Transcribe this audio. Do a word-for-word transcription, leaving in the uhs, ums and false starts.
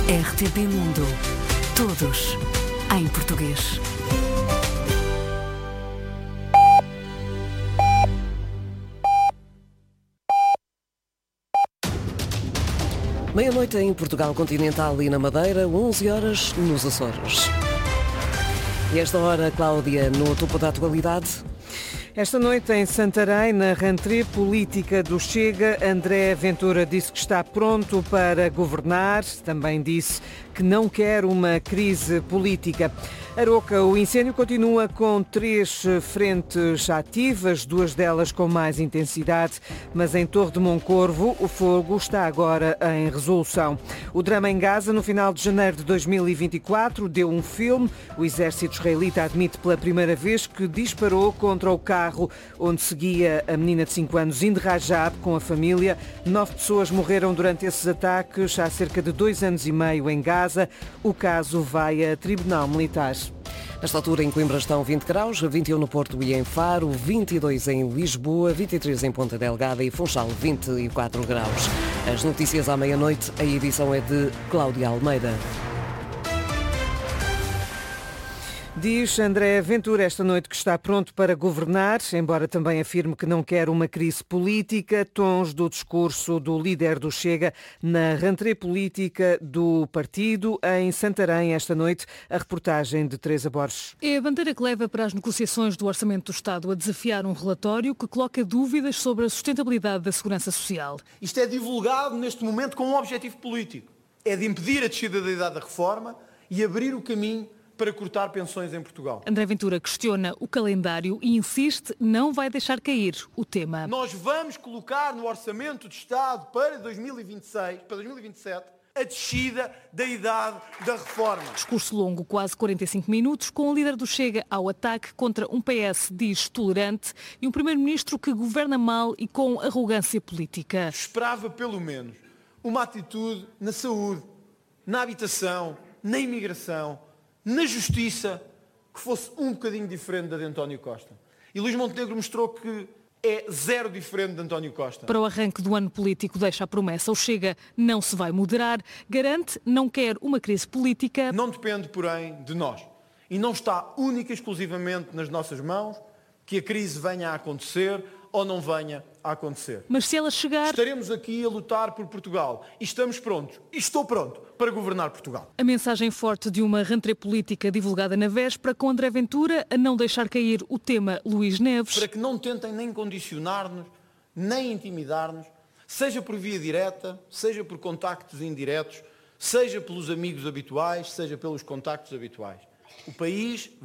R T P Mundo. Todos em português. Meia-noite em Portugal Continental e na Madeira, onze horas nos Açores. E esta hora, Cláudia, no topo da atualidade. Esta noite em Santarém, na rentrée política do Chega, André Ventura disse que está pronto para governar. Também disse que não quer uma crise política. Aroca, o incêndio continua com três frentes ativas, duas delas com mais intensidade, mas em Torre de Moncorvo o fogo está agora em resolução. O drama em Gaza, no final de janeiro de dois mil e vinte e quatro, deu um filme. O exército israelita admite pela primeira vez que disparou contra o carro onde seguia a menina de cinco anos, Ind Rajab, com a família. Nove pessoas morreram durante esses ataques há cerca de dois anos e meio em Gaza. O caso vai a tribunal militar. Nesta altura, em Coimbra estão vinte graus, vinte e um no Porto e em Faro, vinte e dois em Lisboa, vinte e três em Ponta Delgada e Funchal, vinte e quatro graus. As notícias à meia-noite, a edição é de Cláudia Almeida. Diz André Ventura esta noite que está pronto para governar, embora também afirme que não quer uma crise política. Tons do discurso do líder do Chega na rentrée política do partido em Santarém esta noite. A reportagem de Teresa Borges. É a bandeira que leva para as negociações do Orçamento do Estado a desafiar um relatório que coloca dúvidas sobre a sustentabilidade da segurança social. Isto é divulgado neste momento com um objetivo político. É de impedir a descida da idade da reforma e abrir o caminho para cortar pensões em Portugal. André Ventura questiona o calendário e insiste não vai deixar cair o tema. Nós vamos colocar no Orçamento de Estado para dois mil e vinte e seis, para dois mil e vinte e sete, a descida da idade da reforma. Discurso longo, quase quarenta e cinco minutos, com o líder do Chega ao ataque contra um P S, diz, tolerante e um primeiro-ministro que governa mal e com arrogância política. Esperava, pelo menos, uma atitude na saúde, na habitação, na imigração, na justiça, que fosse um bocadinho diferente da de António Costa. E Luís Montenegro mostrou que é zero diferente de António Costa. Para o arranque do ano político deixa a promessa. O Chega não se vai moderar, garante não quer uma crise política. Não depende, porém, de nós. E não está única e exclusivamente nas nossas mãos que a crise venha a acontecer ou não venha a acontecer. Mas se ela chegar... Estaremos aqui a lutar por Portugal e estamos prontos, e estou pronto, para governar Portugal. A mensagem forte de uma rentrée política divulgada na véspera com André Ventura a não deixar cair o tema Luís Neves. Para que não tentem nem condicionar-nos, nem intimidar-nos, seja por via direta, seja por contactos indiretos, seja pelos amigos habituais, seja pelos contactos habituais. O país